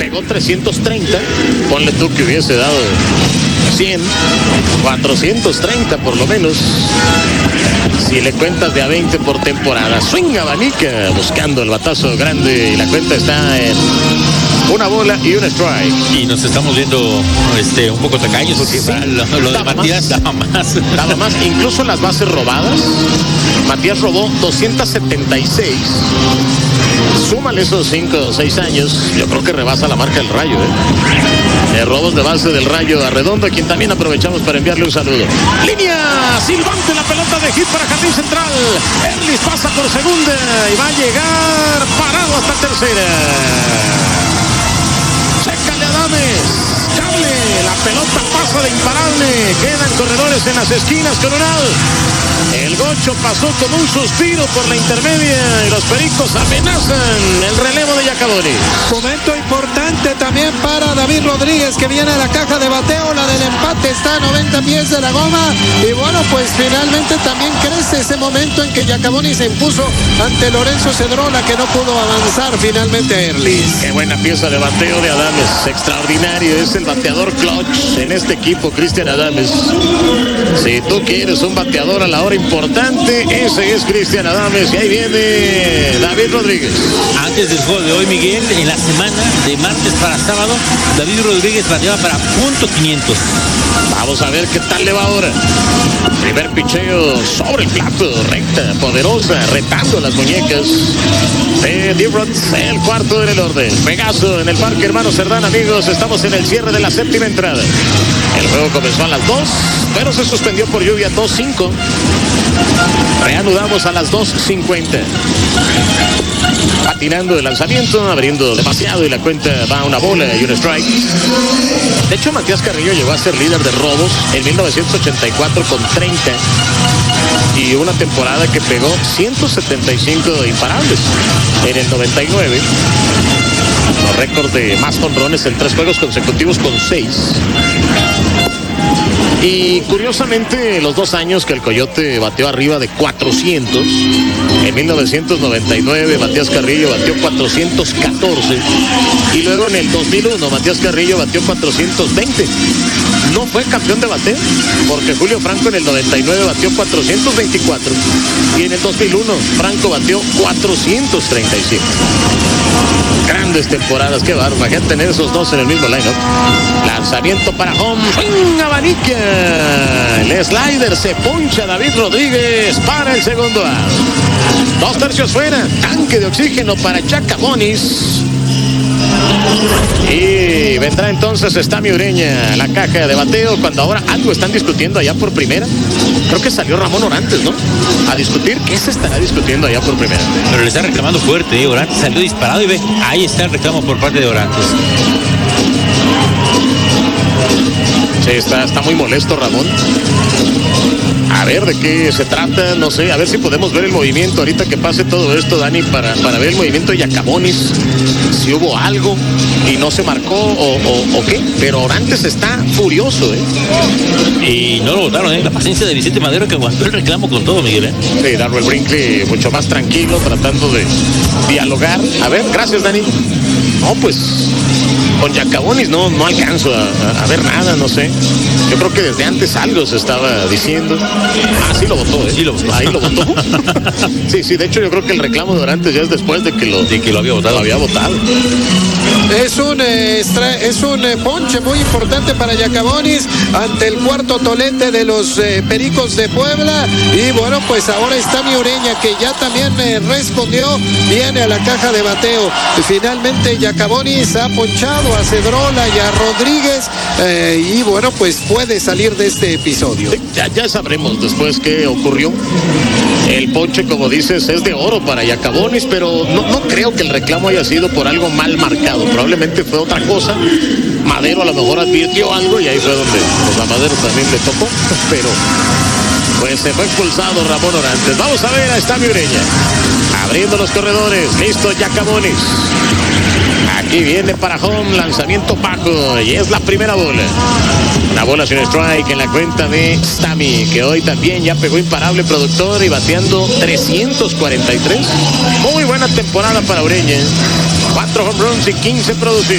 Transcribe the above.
pegó 330. Ponle tú que hubiese dado 100, 430 por lo menos. Si le cuentas de a 20 por temporada. Swing abanica buscando el batazo grande y la cuenta está en una bola y un strike. Y nos estamos viendo un poco tacaños porque Sí, lo de Matías daba más. Incluso las bases robadas. Matías robó 276. Súmale esos 5 o 6 años. Yo creo que rebasa la marca del Rayo, robos de base del Rayo Arredondo, a quien también aprovechamos para enviarle un saludo. Línea silbante, la pelota de hit para Jardín Central. Erlis pasa por segunda y va a llegar parado hasta tercera. Chécale a Adames. Cable, la pelota pasa de imparable. Quedan corredores en las esquinas, Coronel. El Gocho pasó con un suspiro por la intermedia y los Pericos amenazan el relevo de Giacaboni. Momento importante también para David Rodríguez, que viene a la caja de bateo. La del empate está a 90 pies de la goma. Y bueno, pues finalmente también crece ese momento en que Giacaboni se impuso ante Lorenzo Cedrola, que no pudo avanzar finalmente a Erlis. Qué buena pieza de bateo de Adames, extraordinario. Es el bateador clutch en este equipo, Cristian Adames. Si tú quieres un bateador a la hora importante, ese es Cristian Adames. Y ahí viene David Rodríguez. Antes del juego de hoy, Miguel, en la semana de martes para sábado, David Rodríguez bateaba para .500. Vamos a ver qué tal le va ahora. Primer picheo sobre el plato, recta, poderosa, retando las muñecas de D-Rods, el cuarto en el orden. Pegaso en el Parque Hermano Cerdán, amigos. Estamos en el cierre de la séptima entrada. El juego comenzó a las 2, pero se suspendió por lluvia. 2:05. Reanudamos a las 2:50. Patinando el lanzamiento, abriendo demasiado y la cuenta va a una bola y un strike. De hecho, Matías Carrillo llegó a ser líder de robos en 1984 con 30 y una temporada que pegó 175 imparables. En el 99, los récords de más jonrones en 3 juegos consecutivos con 6. Y curiosamente, los 2 años que el Coyote bateó arriba de 400, en 1999 Matías Carrillo bateó 414 y luego en el 2001 Matías Carrillo bateó 420. No fue campeón de bateo porque Julio Franco en el 99 bateó 424 y en el 2001 Franco bateó 435. Grandes temporadas, qué bárbaro. Imagínate tener esos dos en el mismo lineup. Lanzamiento para home, swing abanica. El slider se puncha David Rodríguez para el segundo out. 2 tercios fuera, tanque de oxígeno para Giacabonis. Y vendrá entonces Estami Ureña, la caja de bateo, cuando ahora algo están discutiendo allá por primera. Creo que salió Ramón Orantes, ¿no? A discutir, ¿qué se estará discutiendo allá por primera? Pero le está reclamando fuerte, Orantes salió disparado y ve, ahí está el reclamo por parte de Orantes. Sí, está muy molesto Ramón. A ver de qué se trata, no sé, a ver si podemos ver el movimiento ahorita que pase todo esto, Dani, para ver el movimiento de Giacabonis, si hubo algo y no se marcó o qué, pero Orantes está furioso, Y no lo votaron, la paciencia de Vicente Madero, que aguantó el reclamo con todo, Miguel, Sí, Darrell Brinkley mucho más tranquilo, tratando de dialogar. A ver, gracias, Dani. No, pues con Giacabonis no alcanzo a ver nada, no sé. Yo creo que desde antes algo se estaba diciendo. Sí lo votó, Sí lo votó. Ahí lo votó. Sí, de hecho yo creo que el reclamo de Orantes ya es después de que lo había votado. Es un ponche muy importante para Giacabonis ante el cuarto tolete de los Pericos de Puebla. Y bueno, pues ahora está mi Ureña, que ya también respondió, viene a la caja de bateo. Y finalmente Giacabonis ha ponchado a Cedrola y a Rodríguez. Y bueno, pues puede salir de este episodio. Sí, ya sabremos después qué ocurrió. El ponche, como dices, es de oro para Giacabonis, pero no creo que el reclamo haya sido por algo mal marcado. Probablemente fue otra cosa. Madero a lo mejor advirtió algo y ahí fue donde a Madero también le tocó. Pero pues se fue expulsado Ramón Orantes. Vamos a ver a Estami Ureña abriendo los corredores. Listo Giacabonis. Aquí viene para home, lanzamiento bajo y es la primera bola. Una bola sin strike en la cuenta de Stami, que hoy también ya pegó imparable productor y bateando 343. Muy buena temporada para Ureña. 4 home runs y 15 producidos.